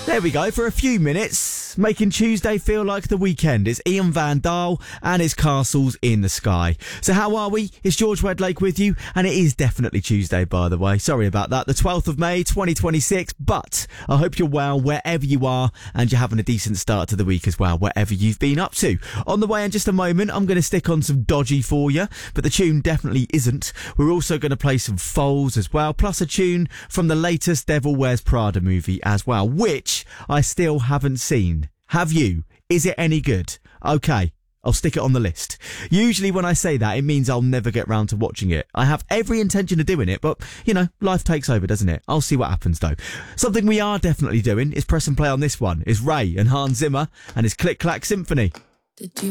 There we go, for a few minutes, making Tuesday feel like the weekend. It's Ian Van Dahl and his Castles in the Sky. So how are we? It's George Wedlake with you, and it is definitely Tuesday, by the way. Sorry about that. The 12th of May, 2026, but I hope you're well wherever you are, and you're having a decent start to the week as well, wherever you've been up to. On the way in just a moment, I'm going to stick on some Dodgy for you, but the tune definitely isn't. We're also going to play some Foals as well, plus a tune from the latest Devil Wears Prada movie as well, which I still haven't seen. Have you? Is it any good? Okay, I'll stick it on the list. Usually when I say that, it means I'll never get round to watching it. I have every intention of doing it, but, you know, life takes over, doesn't it? I'll see what happens, though. Something we are definitely doing is press and play on this one. Is Ray and Hans Zimmer and his Click Clack Symphony.